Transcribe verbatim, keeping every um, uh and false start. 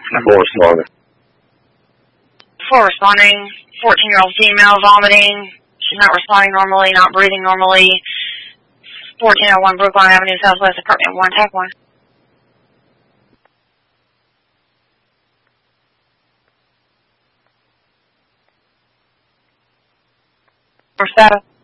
Before responding. Before responding, fourteen-year-old female vomiting. She's not responding normally, not breathing normally. fourteen oh one Brookline Avenue, Southwest, apartment one, type one. For status.